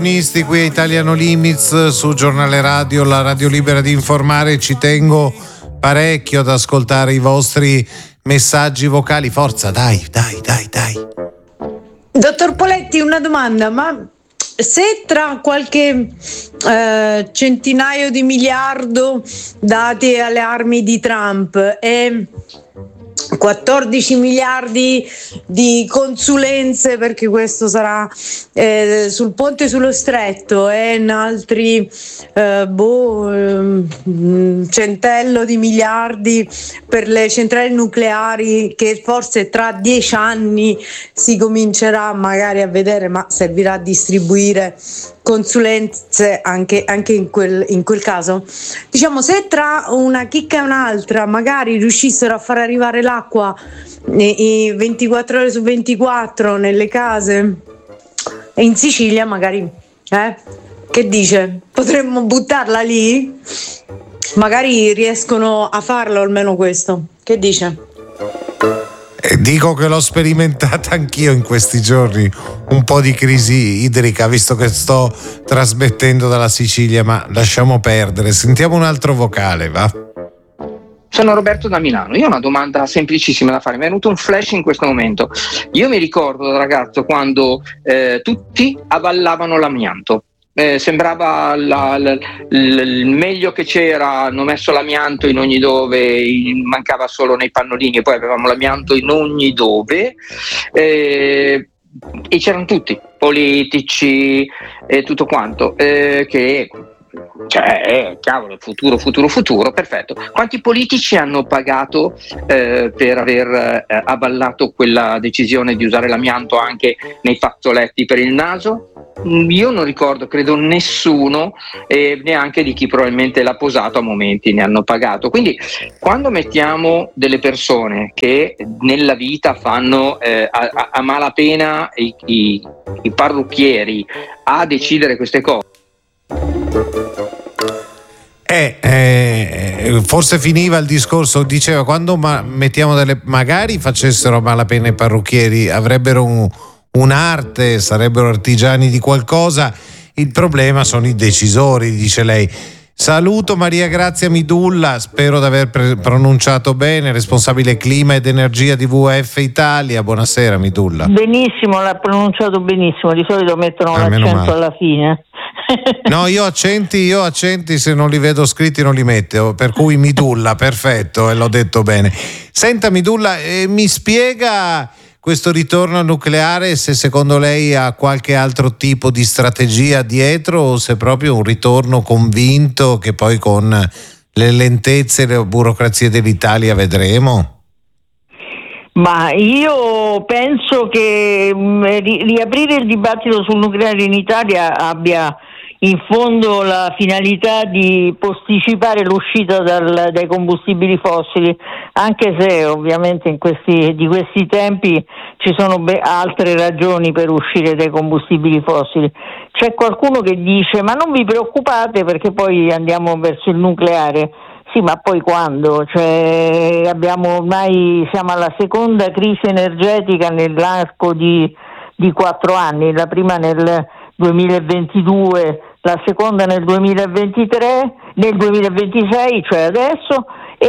Qui a Italiano Limits su Giornale Radio, la radio libera di informare. Ci tengo parecchio ad ascoltare i vostri messaggi vocali. Forza, dai. Dottor Poletti, una domanda, ma se tra qualche centinaio di miliardo dati alle armi di Trump e 14 miliardi di consulenze, perché questo sarà sul ponte sullo stretto, e in altri centello di miliardi per le centrali nucleari, che forse tra 10 anni si comincerà magari a vedere, ma servirà a distribuire consulenze anche in quel caso. Diciamo, se tra una chicca e un'altra magari riuscissero a far arrivare l'acqua 24 ore su 24 nelle case e in Sicilia magari, che dice? Potremmo buttarla lì? Magari riescono a farlo, almeno questo. Che dice? Dico che l'ho sperimentata anch'io in questi giorni, un po' di crisi idrica, visto che sto trasmettendo dalla Sicilia, ma lasciamo perdere. Sentiamo un altro vocale, va? Sono Roberto da Milano. Io ho una domanda semplicissima da fare, mi è venuto un flash in questo momento. Io mi ricordo da ragazzo quando tutti avallavano l'amianto. Sembrava il meglio che c'era, hanno messo l'amianto in ogni dove, mancava solo nei pannolini, e poi avevamo l'amianto in ogni dove, e c'erano tutti, politici e tutto quanto, cavolo, futuro, perfetto. Quanti politici hanno pagato per aver avallato quella decisione di usare l'amianto anche nei fazzoletti per il naso? Io non ricordo, credo nessuno, neanche di chi probabilmente l'ha posato a momenti ne hanno pagato. Quindi quando mettiamo delle persone che nella vita fanno a malapena i parrucchieri a decidere queste cose, forse finiva il discorso, diceva, quando mettiamo magari facessero a malapena i parrucchieri, avrebbero un'arte, sarebbero artigiani di qualcosa. Il problema sono i decisori, dice lei. Saluto Maria Grazia Midulla, spero di aver pronunciato bene, responsabile clima ed energia di WWF Italia. Buonasera Midulla. Benissimo, l'ha pronunciato benissimo, di solito mettono l'accento alla fine. No, io accenti se non li vedo scritti non li metto, per cui Midulla, perfetto, e l'ho detto bene. Senta Midulla, mi spiega questo ritorno al nucleare, se secondo lei ha qualche altro tipo di strategia dietro, o se è proprio un ritorno convinto che poi con le lentezze e le burocrazie dell'Italia vedremo? Ma io penso che riaprire il dibattito sul nucleare in Italia abbia in fondo la finalità di posticipare l'uscita dai combustibili fossili, anche se ovviamente di questi tempi ci sono altre ragioni per uscire dai combustibili fossili. C'è qualcuno che dice: ma non vi preoccupate perché poi andiamo verso il nucleare. Sì, ma poi quando? Siamo alla seconda crisi energetica nell'arco di 4 anni, la prima nel 2022, la seconda nel 2023, nel 2026, cioè adesso,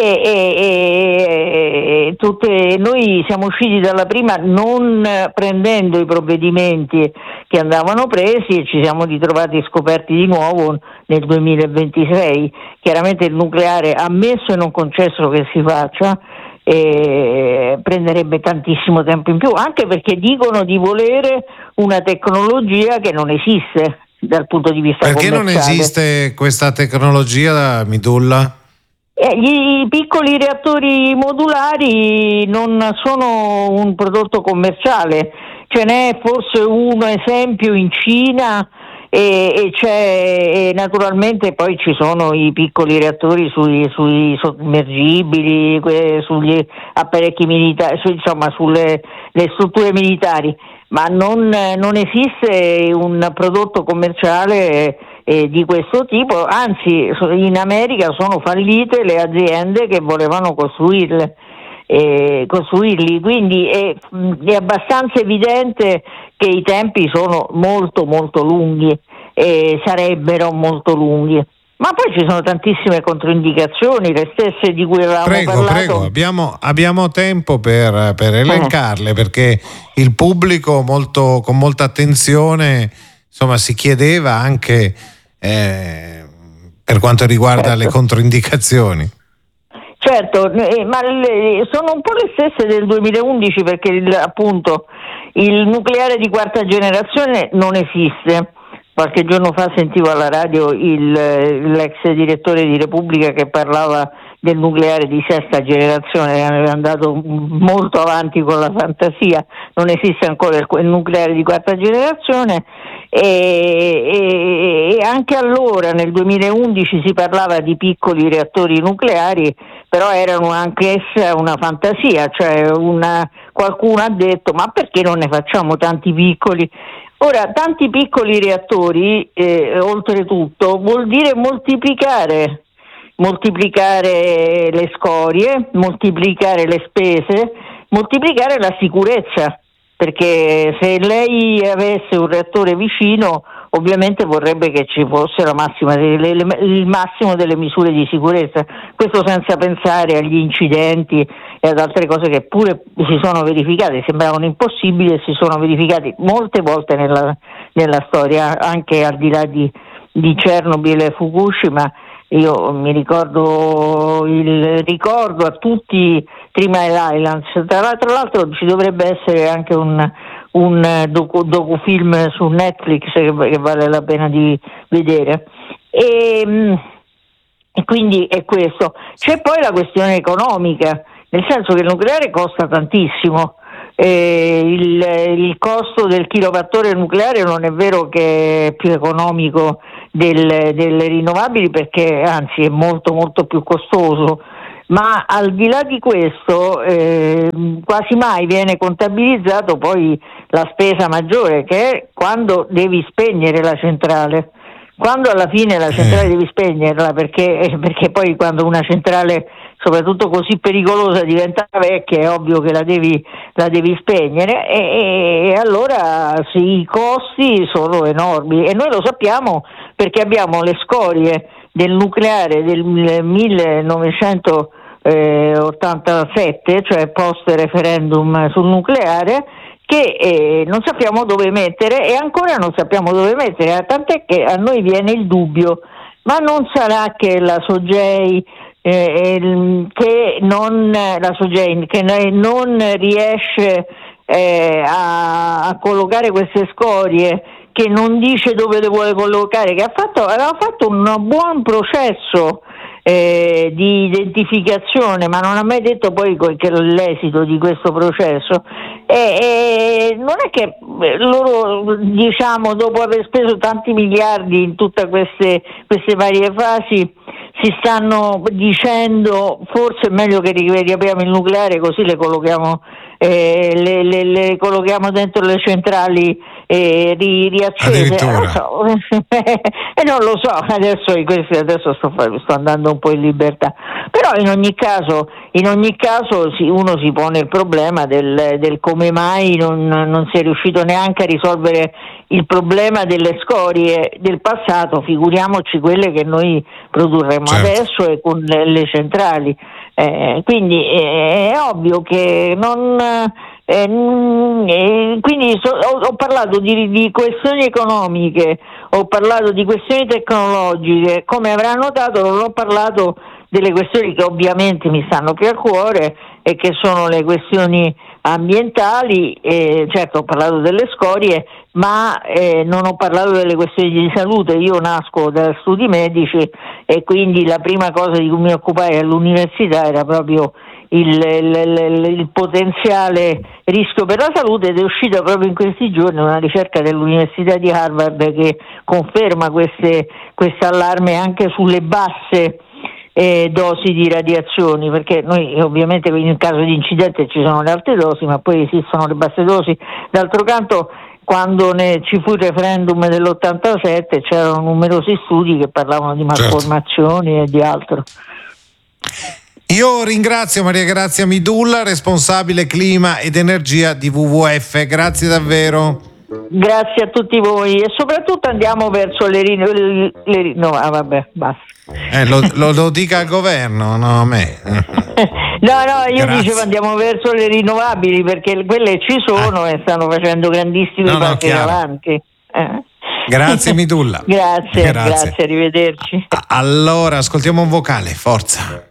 e noi siamo usciti dalla prima non prendendo i provvedimenti che andavano presi, e ci siamo ritrovati scoperti di nuovo nel 2026. Chiaramente il nucleare, ammesso e non concesso che si faccia, prenderebbe tantissimo tempo in più, anche perché dicono di volere una tecnologia che non esiste dal punto di vista commerciale. Perché non esiste questa tecnologia, Midulla? I piccoli reattori modulari non sono un prodotto commerciale, ce n'è forse uno esempio in Cina, e naturalmente poi ci sono i piccoli reattori sui sommergibili, sugli apparecchi militari, sulle strutture militari, ma non esiste un prodotto commerciale di questo tipo. Anzi, in America sono fallite le aziende che volevano costruirli, quindi è abbastanza evidente che i tempi sono molto molto lunghi, sarebbero molto lunghi. Ma poi ci sono tantissime controindicazioni, le stesse di cui avevamo parlato. Prego, abbiamo tempo per elencarle, perché il pubblico con molta attenzione, insomma, si chiedeva anche per quanto riguarda le controindicazioni. Certo, ma sono un po' le stesse del 2011, perché appunto il nucleare di quarta generazione non esiste. Qualche giorno fa sentivo alla radio l'ex direttore di Repubblica che parlava del nucleare di sesta generazione, è andato molto avanti con la fantasia, non esiste ancora il nucleare di quarta generazione, e anche allora nel 2011 si parlava di piccoli reattori nucleari, però erano anche essa una fantasia, cioè qualcuno ha detto ma perché non ne facciamo tanti piccoli? Ora, tanti piccoli reattori, oltretutto, vuol dire moltiplicare le scorie, moltiplicare le spese, moltiplicare la sicurezza, perché se lei avesse un reattore vicino, ovviamente vorrebbe che ci fosse il massimo delle misure di sicurezza, questo senza pensare agli incidenti e ad altre cose che pure si sono verificate, sembravano impossibili e si sono verificati molte volte nella storia, anche al di là di Chernobyl e Fukushima. Io mi ricordo a tutti Three Mile Island. Tra l'altro ci dovrebbe essere anche un docufilm su Netflix che vale la pena di vedere, e quindi è questo. C'è poi la questione economica, nel senso che il nucleare costa tantissimo. Il costo del kilowattora nucleare non è vero che è più economico delle rinnovabili, perché anzi è molto molto più costoso, ma al di là di questo quasi mai viene contabilizzato poi la spesa maggiore, che è quando devi spegnere la centrale. Quando alla fine la centrale devi spegnerla, perché poi quando una centrale soprattutto così pericolosa diventa vecchia, è ovvio che la devi spegnere, e allora sì, i costi sono enormi, e noi lo sappiamo perché abbiamo le scorie del nucleare del 1987, cioè post referendum sul nucleare, che non sappiamo dove mettere, e ancora non sappiamo dove mettere, tant'è che a noi viene il dubbio: ma non sarà che la SOGEI che non riesce a collocare queste scorie, che non dice dove le vuole collocare, che aveva fatto un buon processo di identificazione, ma non ha mai detto poi che l'esito di questo processo, e non è che loro, diciamo, dopo aver speso tanti miliardi in tutte queste varie fasi, si stanno dicendo forse è meglio che riapriamo il nucleare, così le collochiamo le collochiamo dentro le centrali riaccese. Non lo so, adesso sto andando un po' in libertà, però in ogni caso uno si pone il problema del come mai non si è riuscito neanche a risolvere il problema delle scorie del passato, figuriamoci quelle che noi produrremo adesso e con le centrali. Quindi è ovvio che quindi ho parlato di questioni economiche, ho parlato di questioni tecnologiche, come avrà notato non ho parlato delle questioni che ovviamente mi stanno più a cuore e che sono le questioni ambientali. Certo, ho parlato delle scorie, ma non ho parlato delle questioni di salute. Io nasco da studi medici e quindi la prima cosa di cui mi occupai all'università era proprio il potenziale rischio per la salute, ed è uscita proprio in questi giorni una ricerca dell'Università di Harvard che conferma questo allarme anche sulle basse dosi di radiazioni, perché noi ovviamente in caso di incidente ci sono le alte dosi, ma poi esistono le basse dosi. D'altro canto, quando ci fu il referendum dell'87 c'erano numerosi studi che parlavano di malformazioni e di altro. Io ringrazio Maria Grazia Midulla, responsabile clima ed energia di WWF, grazie davvero. Grazie a tutti voi e soprattutto andiamo verso vabbè, basta. Lo dica al governo, no a me. No, io dicevo andiamo verso le rinnovabili, perché quelle ci sono e stanno facendo grandissimi passi in avanti. Grazie Midulla. Grazie, arrivederci. Allora, ascoltiamo un vocale, forza.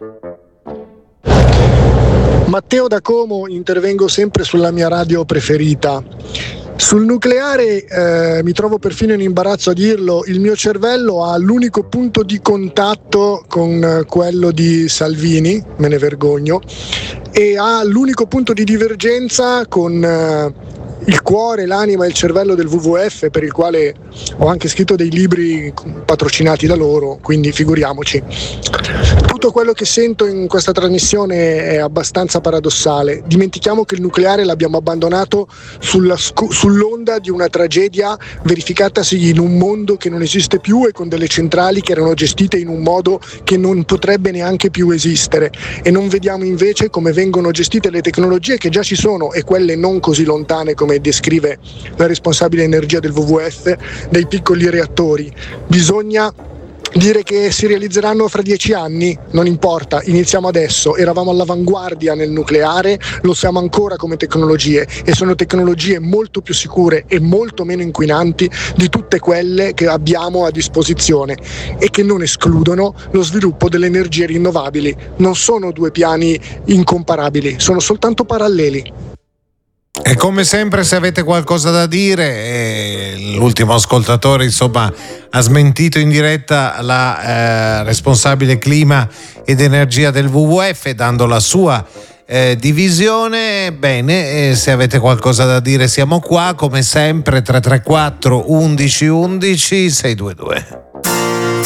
Matteo da Como, intervengo sempre sulla mia radio preferita. Sul nucleare mi trovo perfino in imbarazzo a dirlo, il mio cervello ha l'unico punto di contatto con quello di Salvini, me ne vergogno, e ha l'unico punto di divergenza con il cuore, l'anima e il cervello del WWF, per il quale ho anche scritto dei libri patrocinati da loro, quindi figuriamoci. Tutto quello che sento in questa trasmissione è abbastanza paradossale. Dimentichiamo che il nucleare l'abbiamo abbandonato sull'onda di una tragedia verificatasi in un mondo che non esiste più e con delle centrali che erano gestite in un modo che non potrebbe neanche più esistere, e non vediamo invece come vengono gestite le tecnologie che già ci sono e quelle non così lontane come descrive la responsabile energia del WWF, dei piccoli reattori. Bisogna dire che si realizzeranno fra 10 anni, non importa, iniziamo adesso. Eravamo all'avanguardia nel nucleare, lo siamo ancora come tecnologie, e sono tecnologie molto più sicure e molto meno inquinanti di tutte quelle che abbiamo a disposizione e che non escludono lo sviluppo delle energie rinnovabili. Non sono due piani incomparabili, sono soltanto paralleli. E come sempre, se avete qualcosa da dire, l'ultimo ascoltatore insomma ha smentito in diretta la responsabile clima ed energia del WWF dando la sua divisione. Bene, se avete qualcosa da dire siamo qua come sempre, 334 11 11 622.